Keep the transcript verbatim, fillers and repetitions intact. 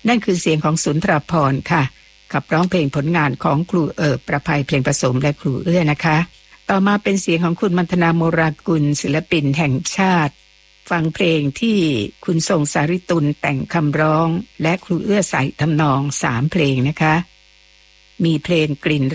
นั่นคือเสียงของสุนทรภรณ์ค่ะขับร้องเพลงผลงานของครูเอิบประภัยเพลงผสมและครูเอื้อนะคะต่อมาเป็นเสียงของคุณมัณฑนาโมรากุลศิลปินแห่งชาติฟังเพลงที่คุณทรงสาริตุลแต่งคำร้องและครูเอื้อใส่ทำนองสามเพลงนะคะมีเพลงกลิ่น